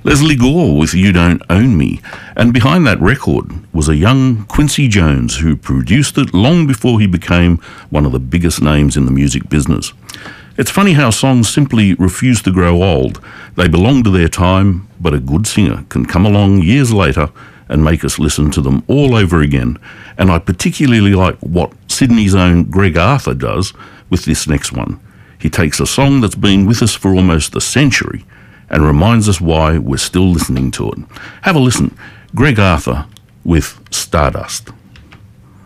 Leslie Gore with You Don't Own Me, and behind that record was a young Quincy Jones who produced it long before he became one of the biggest names in the music business. It's funny how songs simply refuse to grow old. They belong to their time, but a good singer can come along years later and make us listen to them all over again. And I particularly like what Sydney's own Greg Arthur does with this next one. He takes a song that's been with us for almost a century and reminds us why we're still listening to it. Have a listen. Greg Arthur with Stardust.